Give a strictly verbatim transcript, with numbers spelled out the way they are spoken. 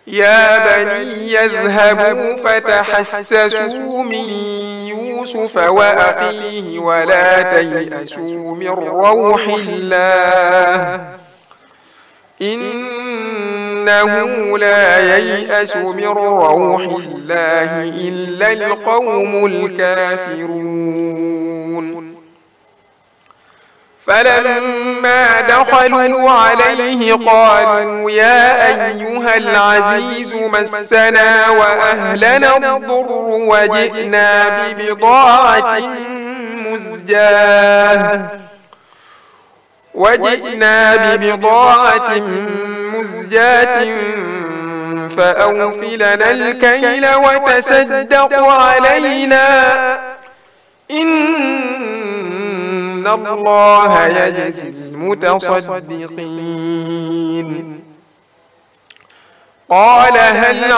يا بني اذهبوا فتحسسوا من يوسف وأخيه ولا تيأسوا من روح الله إنه لا ييأس من روح الله إلا القوم الكافرون. فلما دخلوا عليه قالوا يا أيها العزيز مسنا وأهلنا الضر وجئنا ببضاعة مزجاة وجئنا ببضاعة مزجاة فأوف لنا الكيل وتصدق علينا إن الله يجزي المتصدقين. قال هل